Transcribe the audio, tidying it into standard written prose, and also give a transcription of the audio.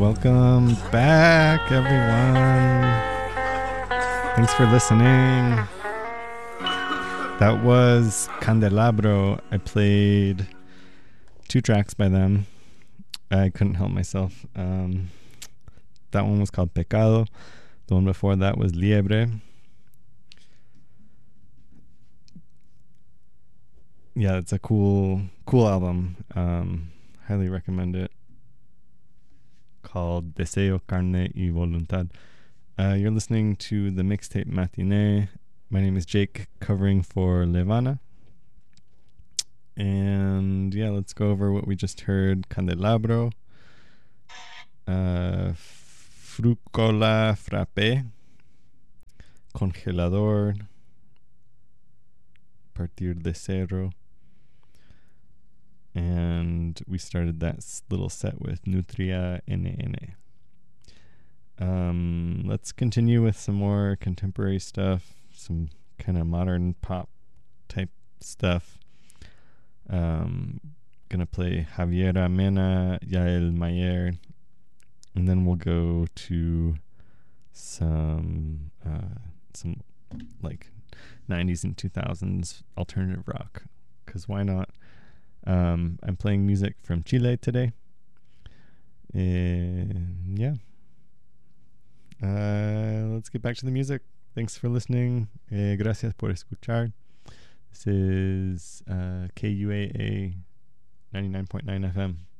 Welcome back, everyone. Thanks for listening. That was Candelabro. I played 2 tracks by them. I couldn't help myself. That one was called Pecado. The one before that was Liebre. Yeah, it's a cool album. Highly recommend it. Called Deseo, Carne y Voluntad. You're listening to the Mixtape Matinee. My name is Jake, covering for Levana. And yeah, let's go over what we just heard. Candelabro, Frucola Frappé, Congelador, Partir de Cero. And we started that little set with Nutria NN. Let's continue with some more contemporary stuff, some kind of modern pop type stuff. Gonna play Javiera Mena, Yael Mayer, and then we'll go to some like 90s and 2000s alternative rock, because why not? I'm playing music from Chile today. Yeah. Let's get back to the music. Thanks for listening. Gracias por escuchar. This is KUAA 99.9 FM.